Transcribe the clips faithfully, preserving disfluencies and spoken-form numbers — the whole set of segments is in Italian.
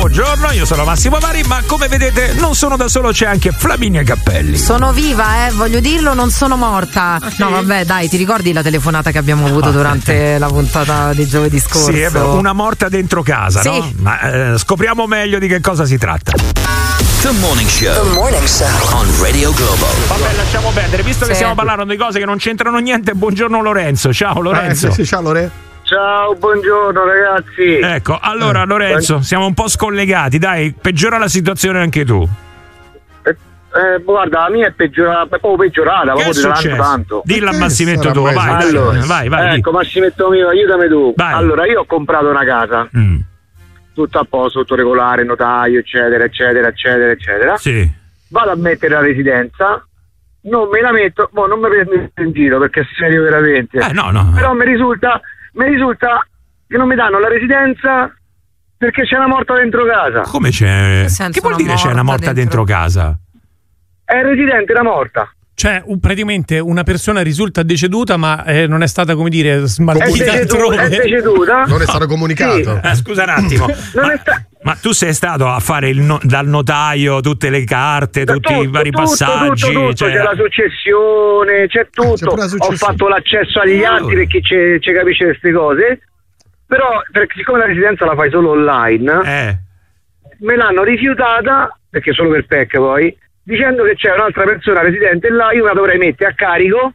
buongiorno, io sono Massimo Vari, ma come vedete non sono da solo, c'è anche Flaminia Cappelli. Sono viva, eh, voglio dirlo, non sono morta. Ah, sì? No, vabbè, dai, ti ricordi la telefonata che abbiamo avuto durante la puntata di giovedì scorso? Sì, è vero, una morta dentro casa, sì. no? Ma eh, scopriamo meglio di che cosa si tratta. The Morning Show. The Morning Show on Radio Globo. Vabbè, lasciamo perdere, visto sì. che stiamo parlando di cose che non c'entrano niente. Buongiorno Lorenzo, ciao Lorenzo. Eh, sì, sì, ciao Lorenzo. Ciao, buongiorno ragazzi. Ecco, allora Eh, Lorenzo, siamo un po' scollegati, dai, peggiora la situazione anche tu. Eh, eh, guarda, la mia è peggiorata, è proprio peggiorata, Che è proprio tanto successo? tanto. Dillo a Che Massimetto sarà tuo, mai vai, dai, Allora, vai, vai. ecco, Massimetto mio, aiutami tu. Vai. Allora, io ho comprato una casa, Mm, tutto a posto, tutto regolare, notaio, eccetera, eccetera, eccetera, eccetera. sì. Vado a mettere la residenza, non me la metto, boh, non mi prendo in giro perché è serio veramente. Eh, no, no. Però mi risulta, mi risulta che non mi danno la residenza perché c'è una morta dentro casa. Come c'è? Che senso Che vuol una dire c'è una morta morta dentro, dentro? casa? È il residente, era morta. Cioè, un, praticamente una persona risulta deceduta, ma eh, non è stata, come dire, È smaltita deceduta, è altrove. deceduta. Non è stato comunicato. Eh, scusa un attimo. Non ma, è sta- ma tu sei stato a fare il no- dal notaio tutte le carte, tutti i Tutto, vari tutto, passaggi? tutto, tutto, cioè- c'è la successione, c'è c'è tutto. pure la Ho successione. fatto l'accesso agli Ah, atti allora. per chi ci ci capisce queste cose. Però, perché siccome la residenza la fai solo online, Eh. me l'hanno rifiutata, perché solo per P E C poi, dicendo che c'è un'altra persona residente là, io la dovrei mettere a carico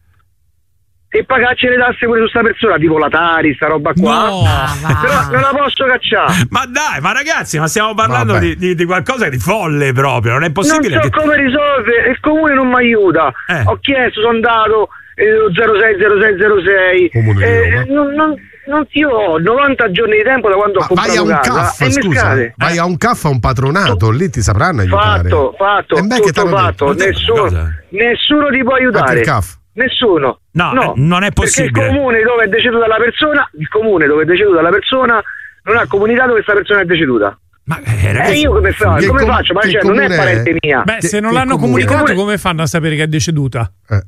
e pagarci le tasse pure su sta persona, tipo la Tari, sta roba qua. No. Ah, va. Però non la posso cacciare. Ma dai, ma ragazzi, ma stiamo parlando Vabbè. di, di, di qualcosa di folle proprio, non è Non possibile. so che- come risolvere, il comune non mi aiuta. Eh. Ho chiesto, sono andato eh, lo zero sei zero sei zero sei. Comune di Roma. non, non, non io ho novanta giorni di tempo da quando ho Ma vai a comprato un casa caff, e mi scusa, scade. vai a un caff a un patronato, lì ti sapranno aiutare. Fatto, fatto, E beh, che tutto t'hanno fatto, detto? nessuno, Cosa? nessuno ti può Anche aiutare. il caff. Nessuno. No, eh, non è possibile. Perché il comune dove è deceduta la persona, il comune dove è deceduta la persona non ha comunicato che questa persona è deceduta. Ma eh, E ragazzi, io come, fa- che come com- faccio? Ma che cioè, non è comune è? parente mia. Beh, Che- se non che l'hanno comune? comunicato, Comune- come fanno a sapere che è deceduta? Eh.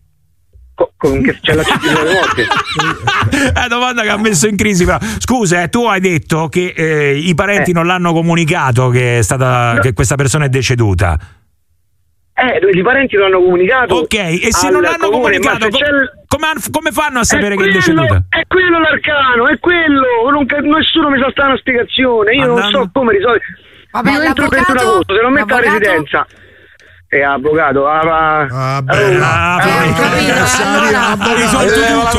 Co- con che c'è la certitudine delle morte. è una domanda che ha messo in crisi. Però. Scusa, eh, tu hai detto che eh, i parenti Eh. non l'hanno comunicato che, è stata, No. che questa persona è deceduta. Eh, i parenti lo hanno comunicato. Ok, e se al non l'hanno comune, ma comunicato, se c'è com- il- come, han- come fanno a sapere è che è quello, deceduta? È quello l'arcano, è quello. Non ca- nessuno mi sa stare una spiegazione. Io non Andando- so come risolvere. Vabbè, Io entro il ventuno l'avvocato- agosto, se non metto la l'avvocato- residenza. E avvocato, ah, va. Ah, Oh, beh, Ah, eh, poi- ho capito, allora- Ha risolto tutto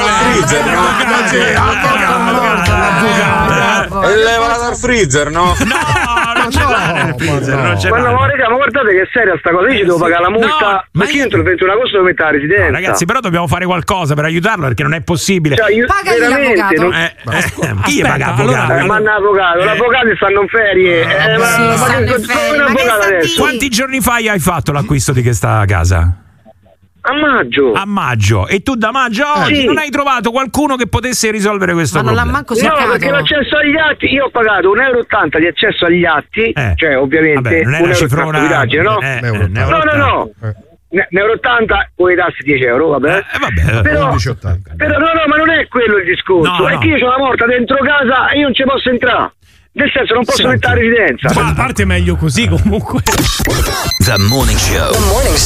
Avvocato. E levala dal freezer, no? No, non ce No, l'ha nel freezer, ma non no. ce Ma l'ha. no, ma raga, ma guardate che è seria sta cosa, io ci devo pagare la multa, No, ma perché io io- entro il ventuno agosto devo mettere la residenza. No, ragazzi, però dobbiamo fare qualcosa per aiutarlo perché non è possibile. Cioè, io, Pagagli veramente, l'avvocato. non- Eh, eh, chi aspetta, paga allora- avvocato? Eh, ma un avvocato, Eh. l'avvocato stanno in ferie. Eh, ma, sì, ma stanno che in come ferie, un ma che avvocato sta adesso? di- Quanti giorni fa hai fatto l'acquisto di questa casa? A maggio. A maggio. E tu da maggio a oggi Sì. non hai trovato qualcuno che potesse risolvere questo Ma non l'ha problema? manco No, cercato. perché l'accesso agli atti, io ho pagato un euro e ottanta di accesso agli atti, Eh. cioè ovviamente Vabbè, non è un una euro e cifrona. ottanta di pagine, no? Eh, Un euro eh, un euro No, no, no. Eh. Ne ne euro ottanta con le tasse dieci euro, vabbè. Eh, vabbè. Però, undici e ottanta. però no, no, ma non è quello il discorso, No, è no. che io ho la morta dentro casa e io non ci posso entrare. Nel senso non posso Senti. mettere la residenza. Ma a parte è meglio così comunque. The Morning Show.